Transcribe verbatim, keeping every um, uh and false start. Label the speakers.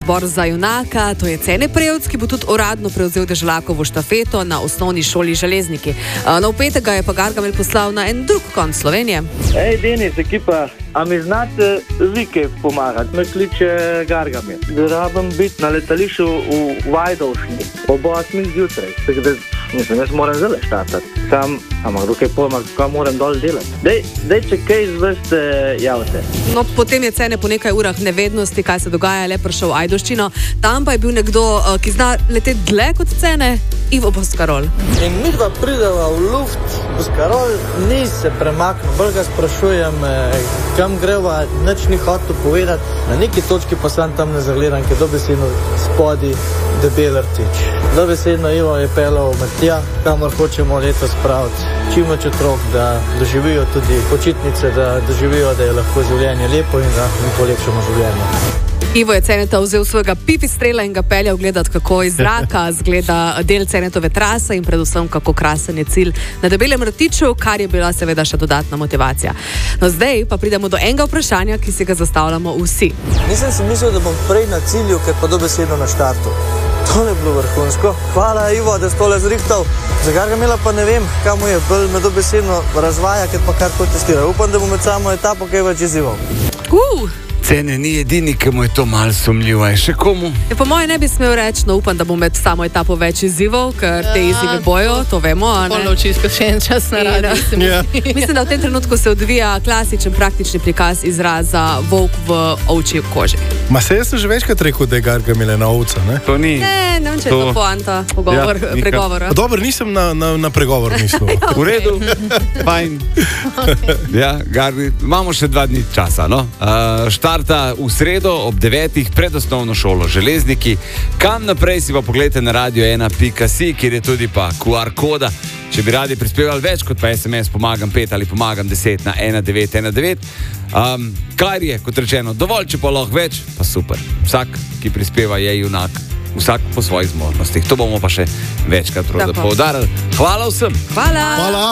Speaker 1: izbor za junaka, to je Cene Prevc, ki bo tudi uradno prevzel Deželakovo štafeto na osnovni šoli Železniki. No, v petek ga je pa Gargamel poslal na en drug konc Slovenije.
Speaker 2: Hej, Denis, ekipa, a mi znate vi kaj pomagati? Me kliče Gargamel. Da rabim biti na letališču v Vajdovšni ob osmih zjutraj. Tako da, mislim, jaz moram zelo štartati. Sam, ampak dokaj pomak, kaj moram dol delati. Dej, dej, če kaj izvrste, javite.
Speaker 1: No, potem je Cene po nekaj urah nevednosti, kaj se dogaja, le prišel v Ajdovščino. Tam pa je bil nekdo, ki zna leteti dlje kot Cene, Ivo Boscarol.
Speaker 3: In mi dva prideva v luft, Boscarol ni se premaknil, bolj ga sprašujem, kam greva, nič ni hotel povedati. Na neki točki pa sem tam ne zagledam, ker dobesedno spodi debel rtič. Dobesedno Ivo je pelal med tja, kamor hočemo letos spraviti čim več otrok, da doživijo tudi počitnice, da doživijo, da je lahko življenje lepo in da mi polepšamo življenje.
Speaker 1: Ivo je Ceneta vzel svojega pipistrela in ga peljal gledati, kako iz zraka zgleda del Cenetove trase in predvsem, kako krasen je cilj na debelem rtiču, kar je bila seveda še dodatna motivacija. No, zdaj pa pridemo do enega vprašanja, ki si ga zastavljamo vsi.
Speaker 3: Nisem si mislil, da bom prej na cilju, ker pa dobesedno na štartu. To je bilo vrhunsko. Hvala, Ivo, da si tole zrihtal. Za Gargamela pa ne vem, kam mu je, bolj me dobesedno razvaja, ker pa kar kot testira. Upam, da bom med samo etapo kaj več izzival.
Speaker 1: Uh!
Speaker 4: Cene ni edini, ki mu je to malo sumljivo. Je še komu?
Speaker 1: Je, po moje ne bi smel reči, no upam, da bo med samo etapo več izzivov, ker te izzive bojo, to vemo.
Speaker 5: Polno očisko še en čas na radi.
Speaker 1: Ja. Mislim, da v tem trenutku se odvija klasičen praktični prikaz izraza volk v ovčji koži.
Speaker 6: Ma se jaz sem že večkrat rekel, da je Gargamel ena ovca, ne?
Speaker 4: To ni.
Speaker 1: Ne, ne vem, če je to poanta, pogovor, ja, pregovora.
Speaker 6: Dobro, nisem na, na, na pregovor mislil.
Speaker 4: Okay. V redu, fajn. Okay. Ja, Garbi, imamo še dva dni časa, no? Uh, štarta v sredo ob devetih pred osnovno šolo Železniki. Kam naprej si pa pogledajte na radio ena pika si, kjer je tudi pa Q R koda. Če bi radi prispevali več kot pa S M S pomagam pet ali pomagam deset na ena devet ena devet. Um, kar je, kot rečeno, dovolj, če pa lahko več, pa super. Vsak, ki prispeva, je junak. Vsak po svojih zmožnostih. To bomo pa še večkrat poudarili. Hvala vsem.
Speaker 1: Hvala.
Speaker 6: Hvala.